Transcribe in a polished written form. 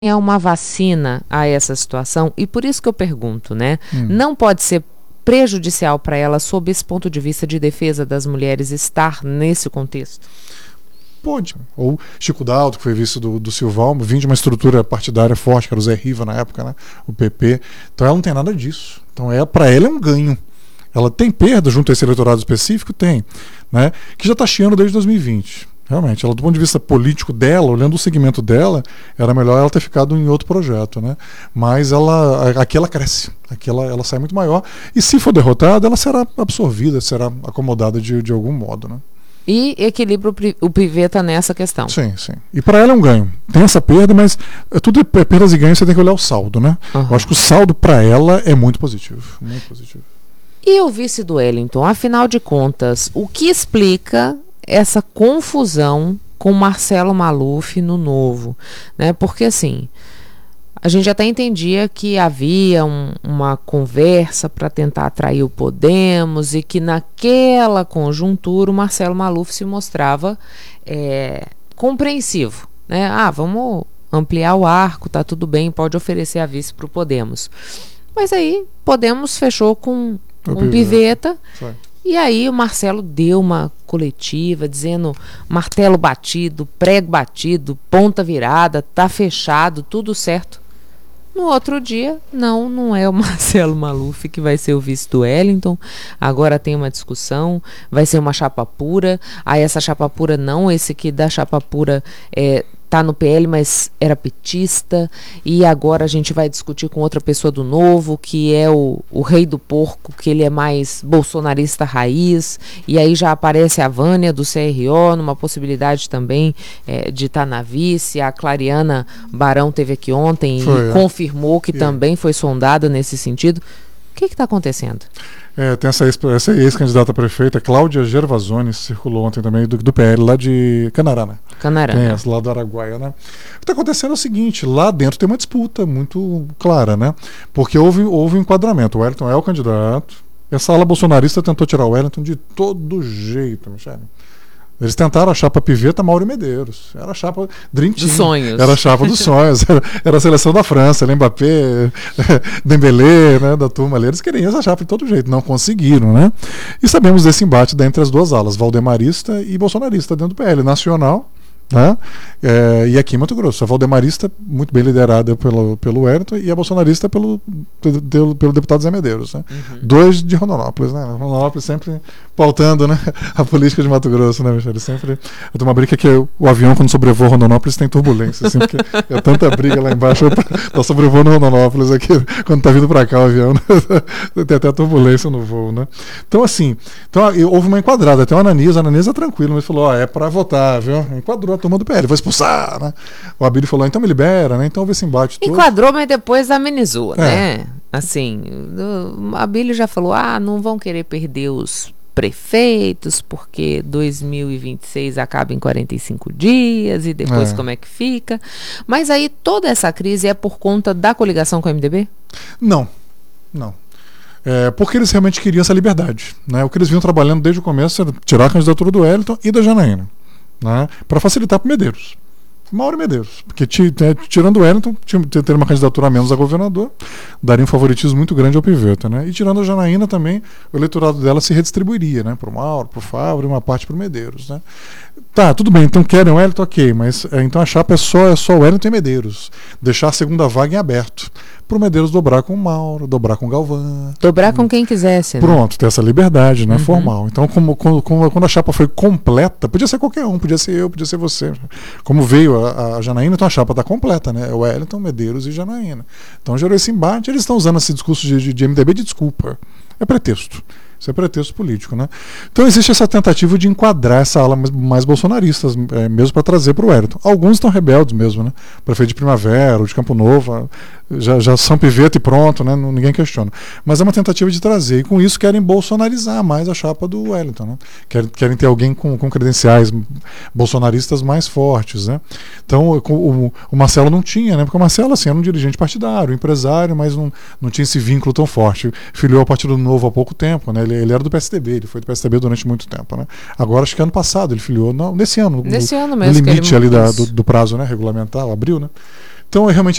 é uma vacina a essa situação, e por isso que eu pergunto, né? Não pode ser prejudicial para ela, sob esse ponto de vista de defesa das mulheres, estar nesse contexto? Pode. Ou Chico Dalto, que foi vice do Silval, vinha de uma estrutura partidária forte, que era o Zé Riva na época, né? O PP. Então ela não tem nada disso. Então para ela é um ganho. Ela tem perda junto a esse eleitorado específico? Tem. Né? Que já está chiando desde 2020. Realmente, ela, do ponto de vista político dela, olhando o segmento dela, era melhor ela ter ficado em outro projeto, né? Mas aqui ela cresce, aqui ela sai muito maior, e se for derrotada, ela será absorvida, será acomodada de algum modo, né? E equilibra o Pivetta nessa questão. Sim, sim. E para ela é um ganho. Tem essa perda, mas tudo é perdas e ganhos, você tem que olhar o saldo, né? Eu acho que o saldo para ela é muito positivo, muito positivo. E o vice do Wellington, afinal de contas, o que explica essa confusão com Marcelo Maluf no Novo, né? Porque assim, a gente até entendia que havia uma conversa para tentar atrair o Podemos e que naquela conjuntura o Marcelo Maluf se mostrava compreensivo, né? Vamos ampliar o arco, tá tudo bem, pode oferecer a vice para o Podemos. Mas aí Podemos fechou com o Pivetta. E aí o Marcelo deu uma coletiva dizendo martelo batido, prego batido, ponta virada, tá fechado, tudo certo. No outro dia, não é o Marcelo Maluf que vai ser o vice do Wellington. Agora tem uma discussão, vai ser uma chapa pura. Essa chapa pura não, esse que da chapa pura tá no PL, mas era petista, e agora a gente vai discutir com outra pessoa do Novo, que é o rei do porco, que ele é mais bolsonarista raiz, e aí já aparece a Vânia do CRO, numa possibilidade também de estar na vice. A Clariana Barão teve aqui ontem e confirmou que também foi sondada nesse sentido. O que está acontecendo? Tem essa ex-candidata a prefeita, Cláudia Gervasoni, circulou ontem também, do PL, lá de Canará, né? Canará. Lá do Araguaia, né? O que está acontecendo é o seguinte, lá dentro tem uma disputa muito clara, né? Porque houve um enquadramento. O Wellington é o candidato. Essa ala bolsonarista tentou tirar o Wellington de todo jeito, Michele. Eles tentaram a chapa Pivetta, Mauro Medeiros. Era a chapa Dream Team. Dos sonhos. Era a chapa dos sonhos. Era a seleção da França, Mbappé, Dembélé, né, da turma ali. Eles queriam essa chapa de todo jeito. Não conseguiram, né? E sabemos desse embate entre as duas alas, valdemarista e bolsonarista dentro do PL nacional. Né? E aqui em Mato Grosso, a valdemarista muito bem liderada pelo Wellington e a bolsonarista pelo deputado Zé Medeiros, né? Dois de Rondonópolis, né? Rondonópolis sempre pautando, né, a política de Mato Grosso, né, Michele? Sempre. Eu tenho uma briga que o avião, quando sobrevoa Rondonópolis, tem turbulência, assim, porque é tanta briga lá embaixo, tá sobrevoando Rondonópolis aqui, quando tá vindo para cá o avião, né? Tem até turbulência no voo, né? Então, assim, houve uma enquadrada, até o Ananias é tranquilo, mas falou, é para votar, viu? Enquadrou a turma do PL, vou expulsar, né? O Abílio falou, então me libera, né? Então houve esse embate todo. Enquadrou, mas depois amenizou, né? Assim, o Abílio já falou, não vão querer perder os prefeitos, porque 2026 acaba em 45 dias, e depois como é que fica? Mas aí toda essa crise é por conta da coligação com o MDB? Não. Porque eles realmente queriam essa liberdade, né? O que eles vinham trabalhando desde o começo era tirar a candidatura do Wellington e da Janaína, né, para facilitar para o Medeiros. Mauro Medeiros, porque tirando o Wellington, ter uma candidatura a menos a governador, daria um favoritismo muito grande ao Pivetta, né? E tirando a Janaína também, o eleitorado dela se redistribuiria, né? Para o Mauro, para o Fábio e uma parte para o Medeiros, né? Tá, tudo bem, então querem o Wellington, ok, mas então a chapa é só Wellington e Medeiros. Deixar a segunda vaga em aberto. Para o Medeiros dobrar com o Mauro, dobrar com o Galvão. Dobrar com quem quisesse, né? Pronto, ter essa liberdade, né, formal. Então, quando a chapa foi completa, podia ser qualquer um, podia ser eu, podia ser você. Como veio a Janaína, então a chapa está completa, né? Wellington, Medeiros e Janaína. Então gerou esse embate, eles estão usando esse discurso de MDB de desculpa. É pretexto. Isso é pretexto político, né? Então existe essa tentativa de enquadrar essa ala mais bolsonaristas, mesmo para trazer para o Wellington. Alguns estão rebeldes mesmo, né? Prefeito de Primavera, ou de Campo Novo, já são Pivetta e pronto, né? Ninguém questiona. Mas é uma tentativa de trazer, e com isso querem bolsonarizar mais a chapa do Wellington, né? Querem ter alguém com credenciais bolsonaristas mais fortes, né? Então o Marcelo não tinha, né? Porque o Marcelo, assim, era um dirigente partidário, empresário, mas não tinha esse vínculo tão forte. Filiou ao Partido Novo há pouco tempo, né? Ele era do PSDB, ele foi do PSDB durante muito tempo, né? Agora, acho que ano passado ele filiou, nesse ano mesmo, no limite ali do prazo, né, regulamentar, abril, né? Então, realmente,